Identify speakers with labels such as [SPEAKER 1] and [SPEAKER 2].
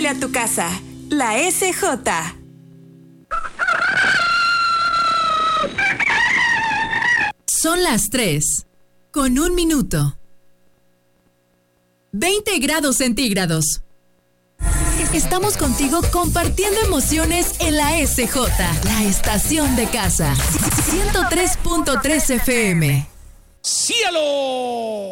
[SPEAKER 1] Huele a tu casa. La SJ.
[SPEAKER 2] Son las 3:01. 20 grados centígrados. Estamos contigo compartiendo emociones en la SJ, la estación de casa. 103.3 FM.
[SPEAKER 3] ¡Cielo!